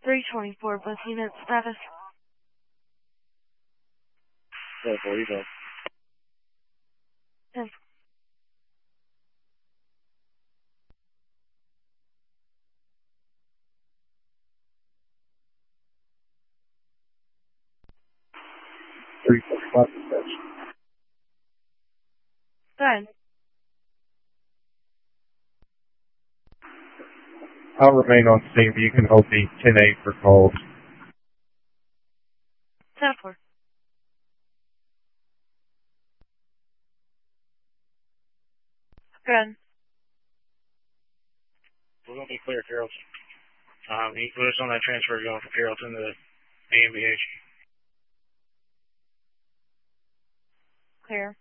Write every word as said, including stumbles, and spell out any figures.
three twenty-four, bus unit status. Yeah, believe it. ten. three forty-five dispatch. Go ahead. I'll remain on scene, but you can hold the ten eight for calls. ten four. Go ahead. We're going to be clear, Carrollton. Um, you can put us on that transfer going from Carrollton to A M B H. Clear.